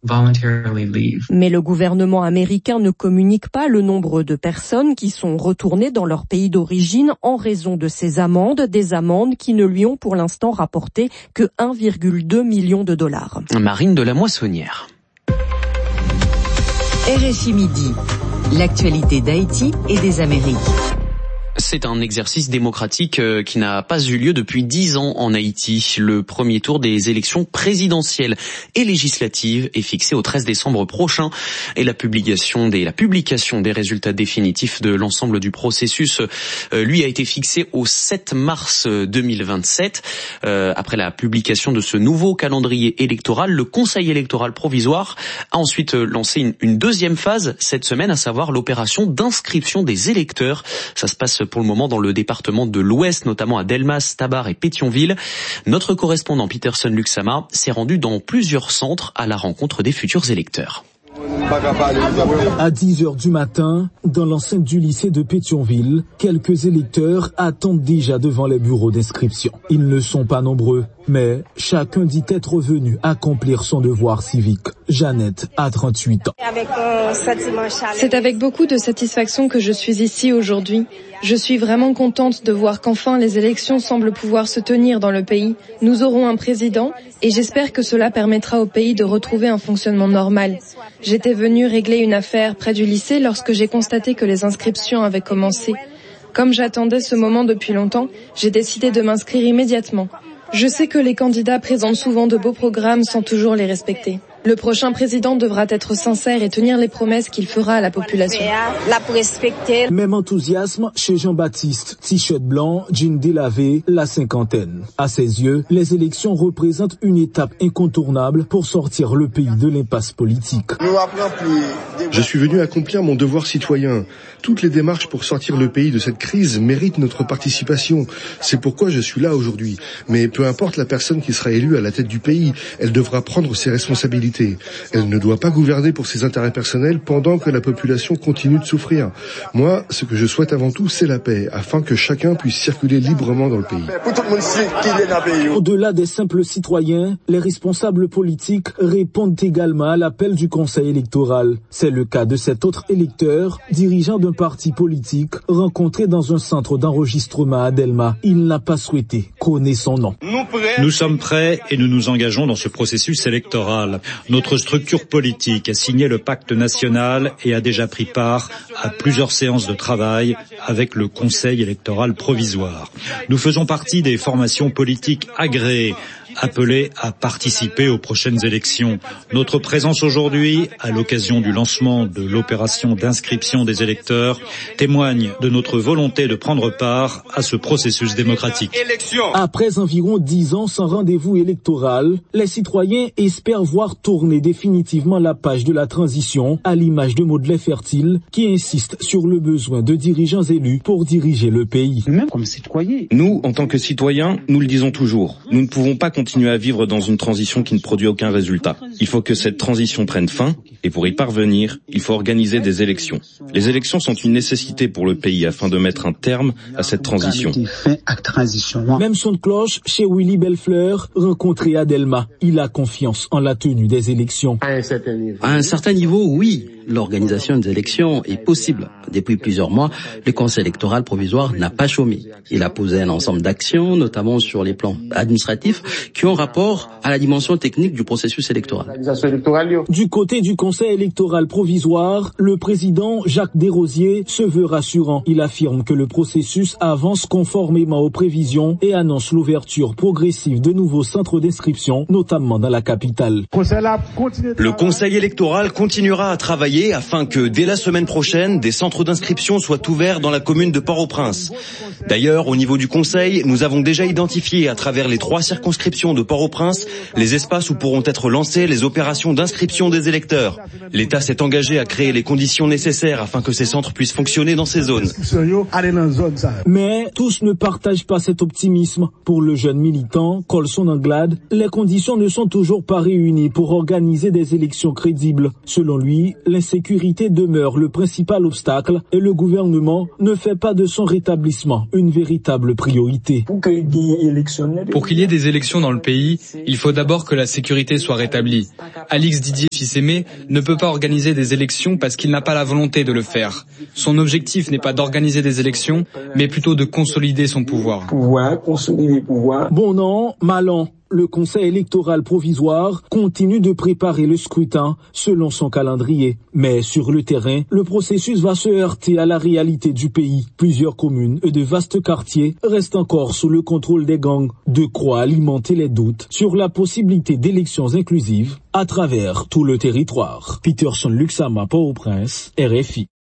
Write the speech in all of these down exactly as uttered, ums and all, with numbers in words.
Mais le gouvernement américain ne communique pas le nombre de personnes qui sont retournées dans leur pays d'origine en raison de ces amendes, des amendes qui ne lui ont pour l'instant rapporté que un virgule deux million de dollars. Marine de la Moissonnière. R F I Midi, l'actualité d'Haïti et des Amériques. C'est un exercice démocratique qui n'a pas eu lieu depuis dix ans en Haïti. Le premier tour des élections présidentielles et législatives est fixé au treize décembre prochain et la publication des, la publication des résultats définitifs de l'ensemble du processus, euh, lui, a été fixée au sept mars deux mille vingt-sept. Euh, après la publication de ce nouveau calendrier électoral, le Conseil électoral provisoire a ensuite lancé une, une deuxième phase cette semaine, à savoir l'opération d'inscription des électeurs. Ça se passe pour le moment dans le département de l'Ouest, notamment à Delmas, Tabar et Pétionville. Notre correspondant Peterson Luxama s'est rendu dans plusieurs centres à la rencontre des futurs électeurs. À dix heures du matin, dans l'enceinte du lycée de Pétionville, quelques électeurs attendent déjà devant les bureaux d'inscription. Ils ne sont pas nombreux, mais chacun dit être venu accomplir son devoir civique. Jeannette a trente-huit ans. C'est avec beaucoup de satisfaction que je suis ici aujourd'hui. Je suis vraiment contente de voir qu'enfin les élections semblent pouvoir se tenir dans le pays. Nous aurons un président et j'espère que cela permettra au pays de retrouver un fonctionnement normal. J'étais venue régler une affaire près du lycée lorsque j'ai constaté que les inscriptions avaient commencé. Comme j'attendais ce moment depuis longtemps, j'ai décidé de m'inscrire immédiatement. Je sais que les candidats présentent souvent de beaux programmes sans toujours les respecter. Le prochain président devra être sincère et tenir les promesses qu'il fera à la population. Même enthousiasme chez Jean-Baptiste, t-shirt blanc, jean délavé, la cinquantaine. À ses yeux, les élections représentent une étape incontournable pour sortir le pays de l'impasse politique. Je suis venu accomplir mon devoir citoyen. Toutes les démarches pour sortir le pays de cette crise méritent notre participation. C'est pourquoi je suis là aujourd'hui. Mais peu importe la personne qui sera élue à la tête du pays, elle devra prendre ses responsabilités. Elle ne doit pas gouverner pour ses intérêts personnels pendant que la population continue de souffrir. Moi, ce que je souhaite avant tout, c'est la paix, afin que chacun puisse circuler librement dans le pays. Au-delà des simples citoyens, les responsables politiques répondent également à l'appel du Conseil électoral. C'est le cas de cet autre électeur, dirigeant d'un parti politique, rencontré dans un centre d'enregistrement à Delma. Il n'a pas souhaité connaître son nom. Nous sommes prêts et nous nous engageons dans ce processus électoral. Notre structure politique a signé le pacte national et a déjà pris part à plusieurs séances de travail avec le Conseil électoral provisoire. Nous faisons partie des formations politiques agréées, appelés à participer aux prochaines élections. Notre présence aujourd'hui, à l'occasion du lancement de l'opération d'inscription des électeurs, témoigne de notre volonté de prendre part à ce processus démocratique. Après environ dix ans sans rendez-vous électoral, les citoyens espèrent voir tourner définitivement la page de la transition, à l'image de Maudelain Fertile, qui insiste sur le besoin de dirigeants élus pour diriger le pays. Même comme citoyens. Nous, en tant que citoyens, nous le disons toujours, nous ne pouvons pas continuer à vivre dans une transition qui ne produit aucun résultat. Il faut que cette transition prenne fin, et pour y parvenir, il faut organiser des élections. Les élections sont une nécessité pour le pays afin de mettre un terme à cette transition. Même son de cloche chez Willy Bellefleur, rencontré à Delma. Il a confiance en la tenue des élections. À un certain niveau, oui. L'organisation des élections est possible. Depuis plusieurs mois, le Conseil électoral provisoire n'a pas chômé. Il a posé un ensemble d'actions, notamment sur les plans administratifs, qui ont rapport à la dimension technique du processus électoral. Du côté du Conseil électoral provisoire, le président Jacques Desrosiers se veut rassurant. Il affirme que le processus avance conformément aux prévisions et annonce l'ouverture progressive de nouveaux centres d'inscription, notamment dans la capitale. Le Conseil électoral continuera à travailler afin que dès la semaine prochaine, des centres d'inscription soient ouverts dans la commune de Port-au-Prince. D'ailleurs, au niveau du Conseil, nous avons déjà identifié à travers les trois circonscriptions de Port-au-Prince les espaces où pourront être lancées les opérations d'inscription des électeurs. L'État s'est engagé à créer les conditions nécessaires afin que ces centres puissent fonctionner dans ces zones. Mais tous ne partagent pas cet optimisme. Pour le jeune militant Colson Anglade, les conditions ne sont toujours pas réunies pour organiser des élections crédibles. Selon lui, l'insécurité demeure le principal obstacle et le gouvernement ne fait pas de son rétablissement une véritable priorité. Pour qu'il y ait des élections dans le pays, il faut d'abord que la sécurité soit rétablie. Alix Didier Fils-Aimé ne peut pas organiser des élections parce qu'il n'a pas la volonté de le faire. Son objectif n'est pas d'organiser des élections, mais plutôt de consolider son pouvoir. Bon an, mal an. Le Conseil électoral provisoire continue de préparer le scrutin selon son calendrier. Mais sur le terrain, le processus va se heurter à la réalité du pays. Plusieurs communes et de vastes quartiers restent encore sous le contrôle des gangs, de quoi alimenter les doutes sur la possibilité d'élections inclusives à travers tout le territoire. Peterson Luxama, Port-au-Prince, R F I.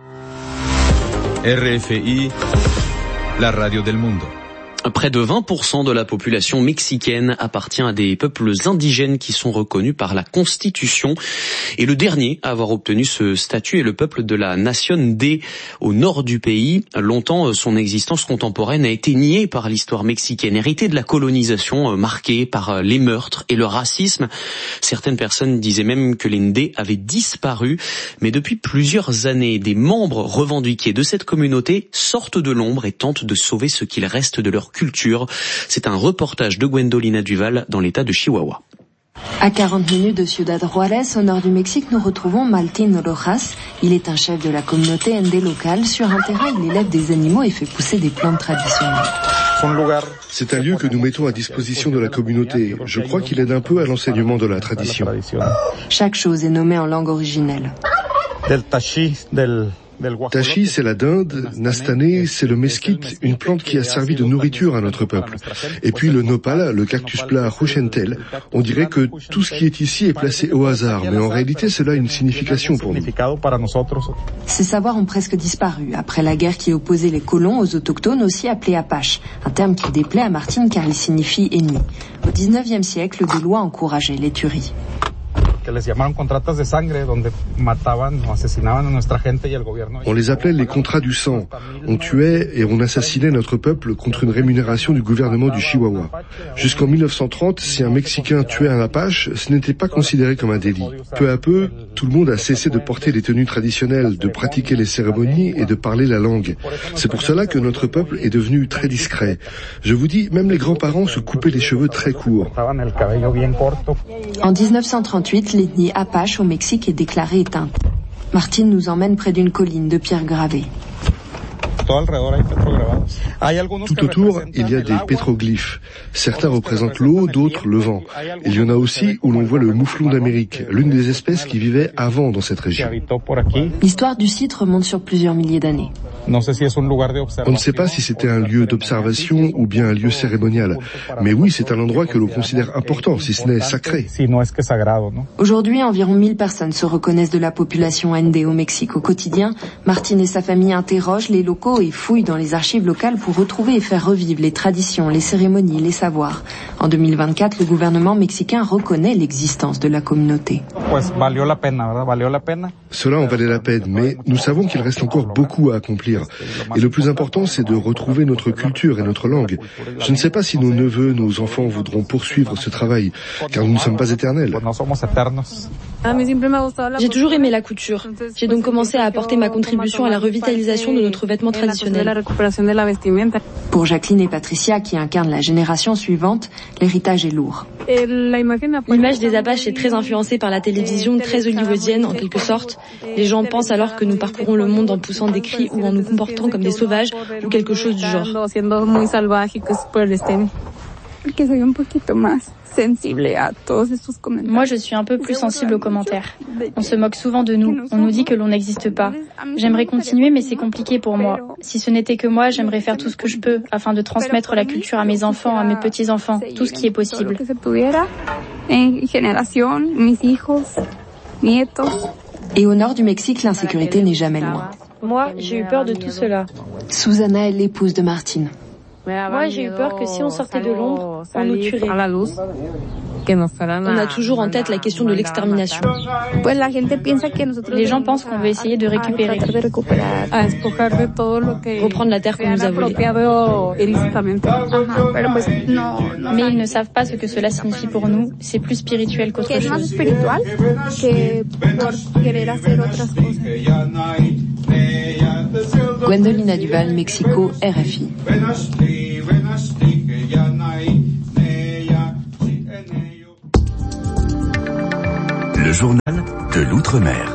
R F I, la radio del mundo. Près de vingt pour cent de la population mexicaine appartient à des peuples indigènes qui sont reconnus par la Constitution. Et le dernier à avoir obtenu ce statut est le peuple de la Nación D au nord du pays. Longtemps, son existence contemporaine a été niée par l'histoire mexicaine, héritée de la colonisation marquée par les meurtres et le racisme. Certaines personnes disaient même que les Ndé avaient disparu. Mais depuis plusieurs années, des membres revendiqués de cette communauté sortent de l'ombre et tentent de sauver ce qu'il reste de leur culture. C'est un reportage de Gwendolina Duval dans l'état de Chihuahua. À quarante minutes de Ciudad Juárez, au nord du Mexique, nous retrouvons Martín Rojas. Il est un chef de la communauté Ndé locale. Sur un terrain, il élève des animaux et fait pousser des plantes traditionnelles. C'est un lieu que nous mettons à disposition de la communauté. Je crois qu'il aide un peu à l'enseignement de la tradition. Chaque chose est nommée en langue originelle. Tachi, c'est la dinde, Nastané, c'est le mesquite, une plante qui a servi de nourriture à notre peuple. Et puis le nopal, le cactus plat Juchentel, on dirait que tout ce qui est ici est placé au hasard, mais en réalité cela a une signification pour nous. Ces savoirs ont presque disparu, après la guerre qui opposait les colons aux autochtones, aussi appelés Apaches, un terme qui déplaît à Martín car il signifie ennemi. Au dix-neuvième siècle, des lois encourageaient les tueries. On les appelait les contrats du sang. On tuait et on assassinait notre peuple contre une rémunération du gouvernement du Chihuahua. Jusqu'en mille neuf cent trente, si un Mexicain tuait un Apache, ce n'était pas considéré comme un délit. Peu à peu, tout le monde a cessé de porter les tenues traditionnelles, de pratiquer les cérémonies et de parler la langue. C'est pour cela que notre peuple est devenu très discret. Je vous dis, même les grands-parents se coupaient les cheveux très courts. En dix-neuf cent trente-huit, l'ethnie Apache au Mexique est déclarée éteinte. Martín nous emmène près d'une colline de pierres gravées. Tout autour, il y a des pétroglyphes. Certains représentent l'eau, d'autres le vent. Il y en a aussi où l'on voit le mouflon d'Amérique, l'une des espèces qui vivait avant dans cette région. L'histoire du site remonte sur plusieurs milliers d'années. On ne sait pas si c'était un lieu d'observation ou bien un lieu cérémonial. Mais oui, c'est un endroit que l'on considère important, si ce n'est sacré. Aujourd'hui, environ mille personnes se reconnaissent de la population Ndé au Mexique. Au quotidien, Martín et sa famille interrogent les locaux et fouillent dans les archives locales pour retrouver et faire revivre les traditions, les cérémonies, les savoirs. En deux mille vingt-quatre, le gouvernement mexicain reconnaît l'existence de la communauté. Cela en valait la peine, mais nous savons qu'il reste encore beaucoup à accomplir. Et le plus important, c'est de retrouver notre culture et notre langue. Je ne sais pas si nos neveux, nos enfants voudront poursuivre ce travail, car nous ne sommes pas éternels. J'ai toujours aimé la couture. J'ai donc commencé à apporter ma contribution à la revitalisation de notre vêtement traditionnel. Pour Jacqueline et Patricia, qui incarnent la génération suivante, l'héritage est lourd. L'image des Apaches est très influencée par la télévision, très hollywoodienne en quelque sorte. Les gens pensent alors que nous parcourons le monde en poussant des cris ou en nous comportant comme des sauvages ou quelque chose du genre. Moi, je suis un peu plus sensible aux commentaires. On se moque souvent de nous. On nous dit que l'on n'existe pas. J'aimerais continuer, mais c'est compliqué pour moi. Si ce n'était que moi, j'aimerais faire tout ce que je peux afin de transmettre la culture à mes enfants, à mes petits-enfants, tout ce qui est possible. Et au nord du Mexique, l'insécurité n'est jamais loin. Moi, j'ai eu peur de tout cela. Susana est l'épouse de Martín. Moi, j'ai eu peur que si on sortait de l'ombre, on nous tuerait. On a toujours en tête la question de l'extermination. Les gens pensent qu'on veut essayer de récupérer, reprendre la terre qu'on nous a volée. Mais ils ne savent pas ce que cela signifie pour nous. C'est plus spirituel qu'autre chose. Gwendolina Duval, Mexico, R F I. Le journal de l'Outre-mer.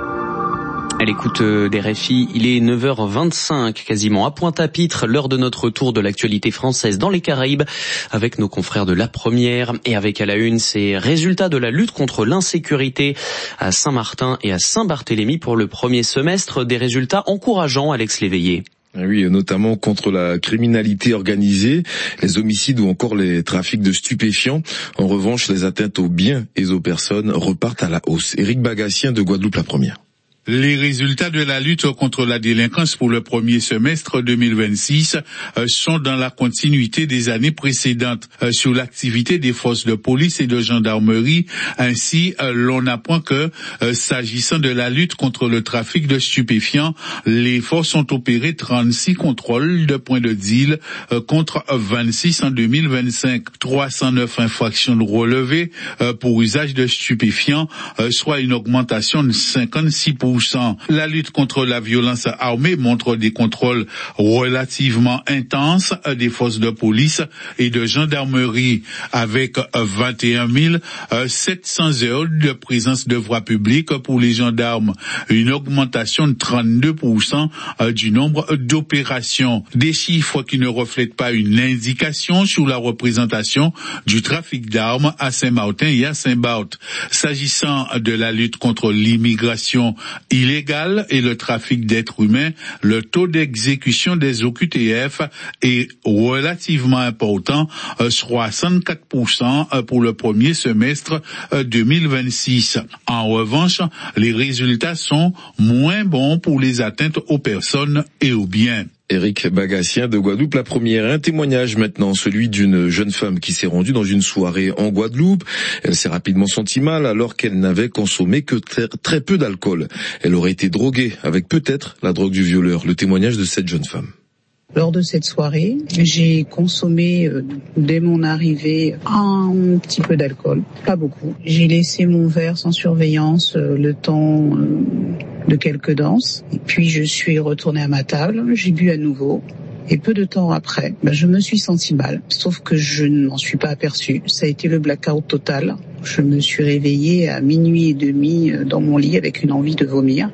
À l'écoute des R F I, il est neuf heures vingt-cinq quasiment à Pointe-à-Pitre, l'heure de notre tour de l'actualité française dans les Caraïbes avec nos confrères de La Première et avec à la une ces résultats de la lutte contre l'insécurité à Saint-Martin et à Saint-Barthélemy pour le premier semestre, des résultats encourageants, Alex Léveillé. Oui, notamment contre la criminalité organisée, les homicides ou encore les trafics de stupéfiants. En revanche, les atteintes aux biens et aux personnes repartent à la hausse. Éric Bagassien de Guadeloupe, La Première. Les résultats de la lutte contre la délinquance pour le premier semestre deux mille vingt-six sont dans la continuité des années précédentes. Sur l'activité des forces de police et de gendarmerie, ainsi, l'on apprend que, s'agissant de la lutte contre le trafic de stupéfiants, les forces ont opéré trente-six contrôles de points de deal contre vingt-six en deux mille vingt-cinq. trois cent neuf infractions de relevées pour usage de stupéfiants, soit une augmentation de cinquante-six pour cent. La lutte contre la violence armée montre des contrôles relativement intenses des forces de police et de gendarmerie avec vingt et un mille sept cents heures de présence de voie publique pour les gendarmes, une augmentation de trente-deux pour cent du nombre d'opérations. Des chiffres qui ne reflètent pas une indication sur la représentation du trafic d'armes à Saint-Martin et à Saint-Barth. S'agissant de la lutte contre l'immigration illégale et le trafic d'êtres humains, le taux d'exécution des O Q T F est relativement important, soixante-quatre pour cent pour le premier semestre deux mille vingt-six. En revanche, les résultats sont moins bons pour les atteintes aux personnes et aux biens. Éric Bagassien de Guadeloupe, La Première. Un témoignage maintenant, celui d'une jeune femme qui s'est rendue dans une soirée en Guadeloupe. Elle s'est rapidement sentie mal alors qu'elle n'avait consommé que très, très peu d'alcool. Elle aurait été droguée avec peut-être la drogue du violeur. Le témoignage de cette jeune femme. Lors de cette soirée, j'ai consommé euh, dès mon arrivée un petit peu d'alcool, pas beaucoup. J'ai laissé mon verre sans surveillance euh, le temps euh, de quelques danses. Et puis je suis retournée à ma table, j'ai bu à nouveau. Et peu de temps après, ben, je me suis sentie mal, sauf que je ne m'en suis pas aperçue. Ça a été le blackout total. Je me suis réveillée à minuit et demi dans mon lit avec une envie de vomir.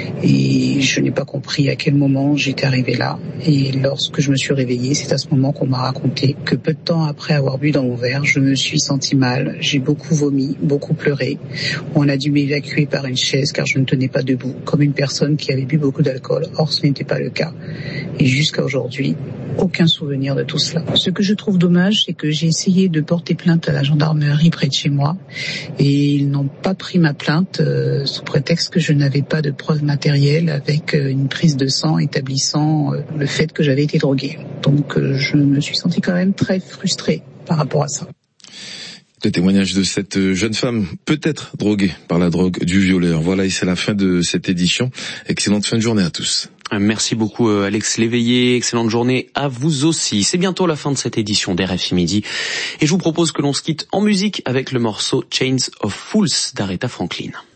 Et je n'ai pas compris à quel moment j'étais arrivée là. Et lorsque je me suis réveillée, c'est à ce moment qu'on m'a raconté que peu de temps après avoir bu dans mon verre, je me suis sentie mal. J'ai beaucoup vomi, beaucoup pleuré. On a dû m'évacuer par une chaise car je ne tenais pas debout, comme une personne qui avait bu beaucoup d'alcool. Or, ce n'était pas le cas. Et jusqu'à aujourd'hui, aucun souvenir de tout cela. Ce que je trouve dommage, c'est que j'ai essayé de porter plainte à la gendarmerie près de chez moi et ils n'ont pas pris ma plainte euh, sous prétexte que je n'avais pas de preuves matérielles avec euh, une prise de sang établissant euh, le fait que j'avais été droguée. Donc euh, je me suis sentie quand même très frustrée par rapport à ça. Le témoignage de cette jeune femme, peut-être droguée par la drogue du violeur. Voilà, et c'est la fin de cette édition. Excellente fin de journée à tous. Merci beaucoup Alex Léveillé, excellente journée à vous aussi. C'est bientôt la fin de cette édition d'R F I Midi et je vous propose que l'on se quitte en musique avec le morceau Chains of Fools d'Aretha Franklin.